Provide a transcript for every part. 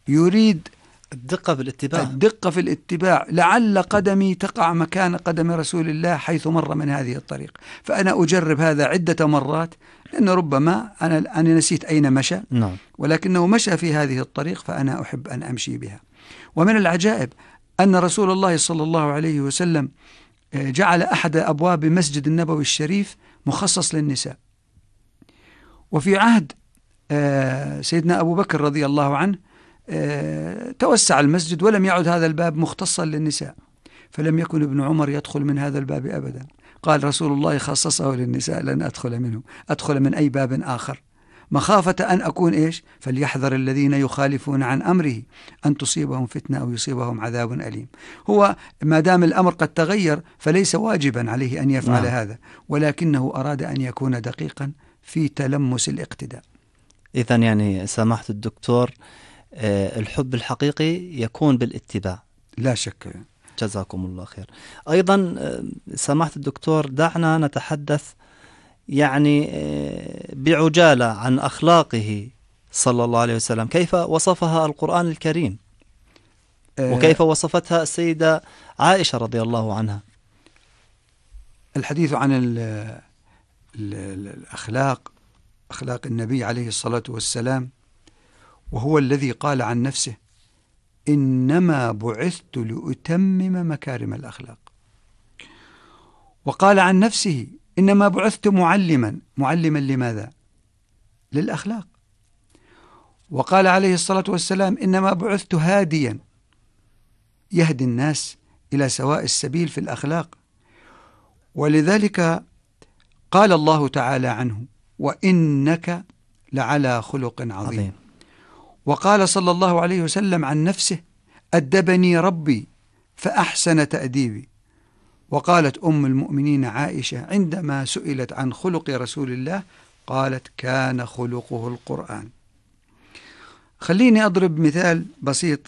يريد الدقة في الاتباع، لعل قدمي تقع مكان قدم رسول الله حيث مر من هذه الطريق، فأنا أجرب هذا عدة مرات، لأن ربما أنا نسيت أين مشى، ولكنه مشى في هذه الطريق فأنا أحب أن أمشي بها. ومن العجائب أن رسول الله صلى الله عليه وسلم جعل أحد أبواب مسجد النبوي الشريف مخصص للنساء، وفي عهد سيدنا أبو بكر رضي الله عنه توسع المسجد ولم يعد هذا الباب مختصا للنساء، فلم يكن ابن عمر يدخل من هذا الباب أبدا. قال رسول الله خصصه للنساء، لن أدخل منه، أدخل من أي باب آخر، مخافة أن أكون فليحذر الذين يخالفون عن أمره أن تصيبهم فتنة أو يصيبهم عذاب أليم. هو ما دام الأمر قد تغير فليس واجبا عليه أن يفعل هذا، ولكنه أراد أن يكون دقيقا في تلمس الاقتداء. إذن يعني سماحة الدكتور الحب الحقيقي يكون بالاتباع لا شك. جزاكم الله خير. أيضا سماحة الدكتور دعنا نتحدث يعني بعجالة عن أخلاقه صلى الله عليه وسلم، كيف وصفها القرآن الكريم وكيف وصفتها السيدة عائشة رضي الله عنها. الحديث عن الأخلاق، أخلاق النبي عليه الصلاة والسلام، وهو الذي قال عن نفسه إنما بعثت لأتمم مكارم الأخلاق، وقال عن نفسه إنما بعثت معلما لماذا؟ للأخلاق. وقال عليه الصلاة والسلام إنما بعثت هاديا، يهدي الناس إلى سواء السبيل في الأخلاق. ولذلك قال الله تعالى عنه وإنك لعلى خلق عظيم. وقال صلى الله عليه وسلم عن نفسه أدبني ربي فأحسن تأديبي. وقالت أم المؤمنين عائشة عندما سئلت عن خلق رسول الله قالت كان خلقه القرآن. خليني أضرب مثال بسيط.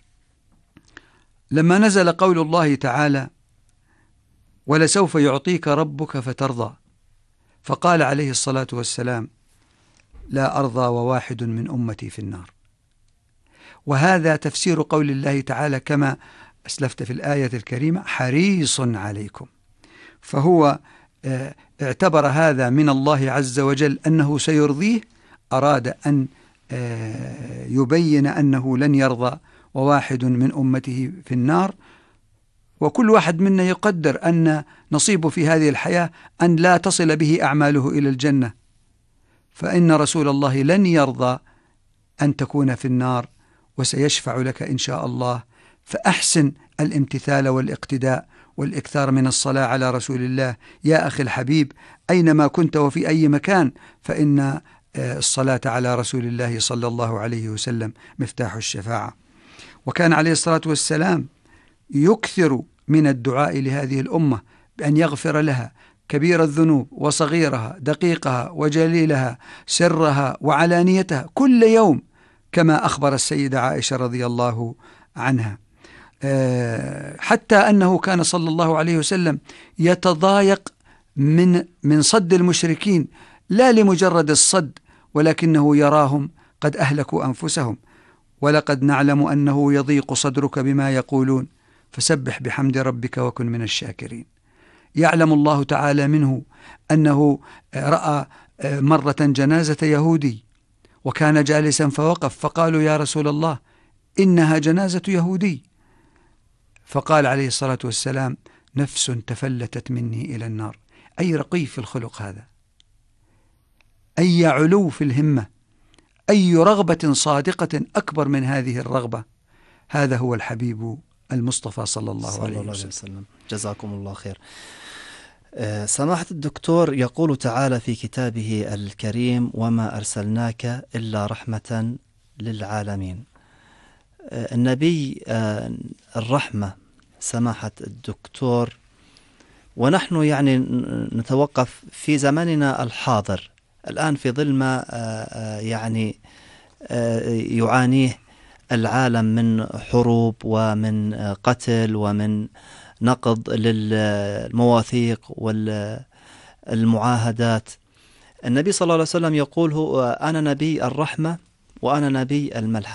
لما نزل قول الله تعالى ولسوف يعطيك ربك فترضى، فقال عليه الصلاة والسلام لا أرضى وواحد من أمتي في النار. وهذا تفسير قول الله تعالى كما أسلفت في الآية الكريمة حريص عليكم. فهو اعتبر هذا من الله عز وجل أنه سيرضيه، أراد أن يبين أنه لن يرضى وواحد من أمته في النار. وكل واحد منا يقدر أن نصيبه في هذه الحياة أن لا تصل به أعماله إلى الجنة، فإن رسول الله لن يرضى أن تكون في النار وسيشفع لك إن شاء الله. فأحسن الامتثال والاقتداء والإكثار من الصلاة على رسول الله يا أخي الحبيب، أينما كنت وفي أي مكان، فإن الصلاة على رسول الله صلى الله عليه وسلم مفتاح الشفاعة. وكان عليه الصلاة والسلام يكثر من الدعاء لهذه الأمة بأن يغفر لها كبير الذنوب وصغيرها، دقيقها وجليلها، سرها وعلانيتها كل يوم، كما أخبر السيدة عائشة رضي الله عنها، حتى أنه كان صلى الله عليه وسلم يتضايق من صد المشركين، لا لمجرد الصد ولكنه يراهم قد أهلكوا أنفسهم. ولقد نعلم أنه يضيق صدرك بما يقولون فسبح بحمد ربك وكن من الشاكرين. يعلم الله تعالى منه أنه رأى مرة جنازة يهودي وكان جالسا فوقف، فقالوا يا رسول الله إنها جنازة يهودي، فقال عليه الصلاة والسلام نفس تفلتت مني إلى النار. أي رقي في الخلق هذا، أي علو في الهمة، أي رغبة صادقة أكبر من هذه الرغبة. هذا هو الحبيب المصطفى صلى الله عليه وسلم. جزاكم الله خير. سماحة الدكتور يقول تعالى في كتابه الكريم وما أرسلناك إلا رحمة للعالمين. النبي الرحمة سماحة الدكتور، ونحن يعني نتوقف في زمننا الحاضر الآن في ظل ما يعني يعانيه العالم من حروب ومن قتل ومن نقض للمواثيق والمعاهدات. النبي صلى الله عليه وسلم يقول أنا نبي الرحمة وأنا نبي الملحمة.